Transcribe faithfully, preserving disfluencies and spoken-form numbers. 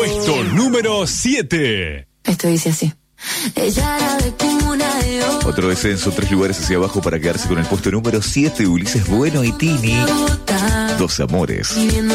Puesto número siete. Esto dice así. Ella era de cuna de oro. Otro descenso, tres lugares hacia abajo para quedarse con el puesto número siete. Ulises Bueno y Tini. Dos amores.